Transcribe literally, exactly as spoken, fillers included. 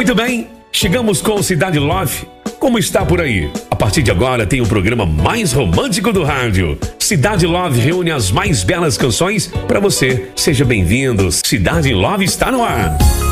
Muito bem, chegamos com Cidade Love. Como está por aí? A partir de agora tem o programa mais romântico do rádio. Cidade Love reúne as mais belas canções para você. Seja bem-vindo. Cidade Love está no ar.